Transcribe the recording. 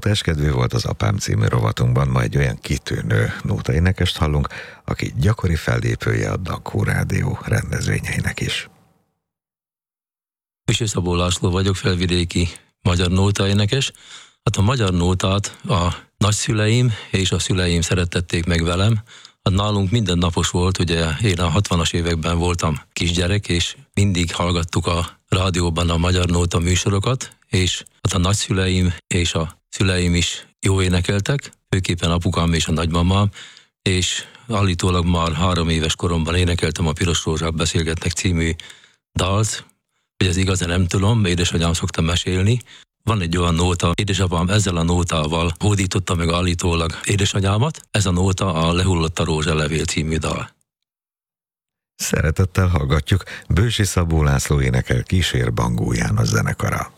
Nótáskedvű volt az Apám című rovatunkban, ma egy olyan kitűnő nótaénekest hallunk, aki gyakori fellépője a Dankó Rádió rendezvényeinek is. Püsi Szabó László vagyok, felvidéki magyar nótaénekes. Hát a magyar nótát a nagyszüleim és a szüleim szerettették meg velem. Hát nálunk mindennapos volt, ugye én a 60-as években voltam kisgyerek, és mindig hallgattuk a rádióban a magyar nóta műsorokat, és hát a nagyszüleim és a szüleim is jó énekeltek, főképpen apukám és a nagymamám, és állítólag már 3 éves koromban énekeltem a Piros Rózsák beszélgetnek című dalt, hogy ez igazán nem tudom, édesanyám szokta mesélni. Van egy olyan nóta, édesapám ezzel a nótával hódította meg állítólag édesanyámat, ez a nóta a Lehullott a rózsalevél című dal. Szeretettel hallgatjuk, Bősi Szabó László énekel, kísér Bangó János zenekara.